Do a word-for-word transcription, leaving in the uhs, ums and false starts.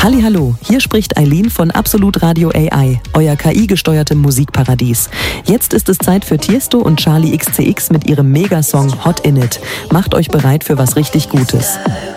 Hallihallo, hier spricht Eileen von Absolut Radio A I, euer K I-gesteuertem Musikparadies. Jetzt ist es Zeit für Tiesto und Charli X C X mit ihrem Megasong Hot In It. Macht euch bereit für was richtig Gutes.